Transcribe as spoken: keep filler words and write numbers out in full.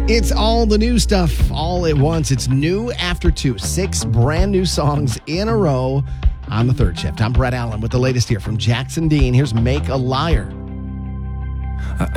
It's all the new stuff all at once. It's new after two. Six brand new songs in a row on the third shift. I'm Brett Allen with the latest here from Jackson Dean. Here's Make a Liar. I